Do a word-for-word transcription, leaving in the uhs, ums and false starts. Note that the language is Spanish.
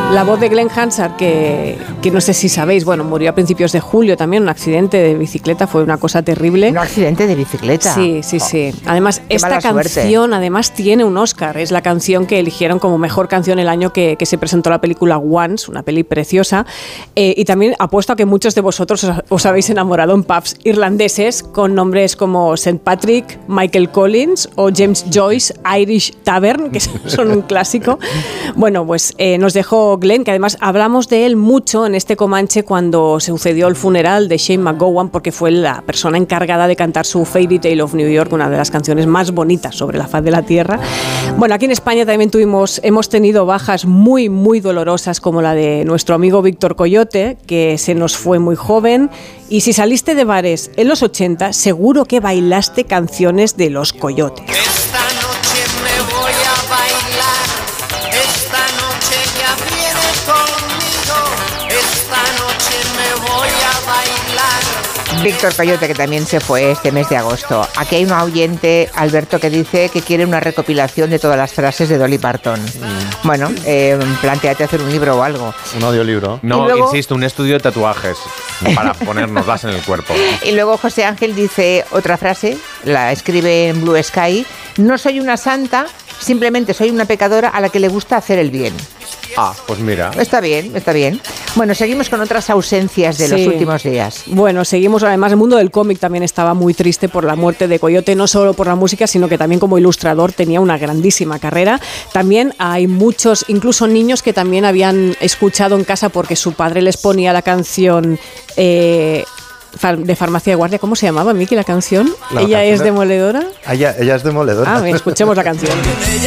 La voz de Glenn Hansard, que, que no sé si sabéis, bueno, murió a principios de julio también, un accidente de bicicleta, fue una cosa terrible. ¿Un accidente de bicicleta? Sí, sí, sí. Además, Qué esta mala canción suerte. además tiene un Oscar, es la canción que eligieron como mejor canción el año que, que se presentó la película Once, una peli preciosa, eh, y también apuesto a que muchos de vosotros os, os habéis enamorado en pubs irlandeses con nombres como Saint Patrick, Michael Collins o James Joyce Irish Tavern, que son un clásico. Bueno, pues eh, nos dejó Glenn, que además hablamos de él mucho en este Comanche cuando sucedió el funeral de Shane McGowan, porque fue la persona encargada de cantar su Fairy Tale of New York, una de las canciones más bonitas sobre la faz de la tierra. Bueno, aquí en España también tuvimos, hemos tenido bajas muy, muy dolorosas, como la de nuestro amigo Víctor Coyote, que se nos fue muy joven. Y si saliste de bares en los ochenta, seguro que bailaste canciones de Los Coyotes. Esta noche me voy a bailar, esta noche ya viene conmigo, esta noche me voy a bailar. Víctor Coyote, que también se fue este mes de agosto. Aquí hay un oyente, Alberto, que dice que quiere una recopilación de todas las frases de Dolly Parton. Mm. Bueno, eh, plantéate hacer un libro o algo. Un audiolibro. No, luego, insisto, un estudio de tatuajes para ponérnoslas en el cuerpo. Y luego José Ángel dice otra frase, la escribe en Blue Sky: no soy una santa, simplemente soy una pecadora a la que le gusta hacer el bien. Ah, pues mira. Está bien, está bien. Bueno, seguimos con otras ausencias de Sí. los últimos días. Bueno, seguimos. Además, el mundo del cómic también estaba muy triste por la muerte de Coyote, no solo por la música, sino que también como ilustrador tenía una grandísima carrera. También hay muchos, incluso niños, que también habían escuchado en casa porque su padre les ponía la canción eh, de Farmacia de Guardia. ¿Cómo se llamaba, Miki, la canción? La ¿Ella canción es de- demoledora? Ah, ella, ella es demoledora. Ah, bien, escuchemos la canción. Ella